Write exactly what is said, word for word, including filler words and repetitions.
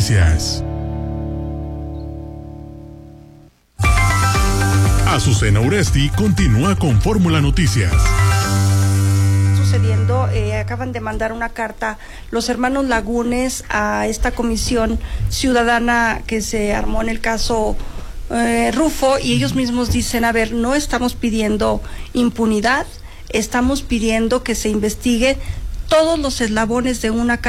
Noticias. Azucena Uresti continúa con Fórmula Noticias. Sucediendo, eh, acaban de mandar una carta los hermanos Lagunes a esta comisión ciudadana que se armó en el caso eh, Rufo, y ellos mismos dicen, a ver, no estamos pidiendo impunidad, estamos pidiendo que se investigue todos los eslabones de una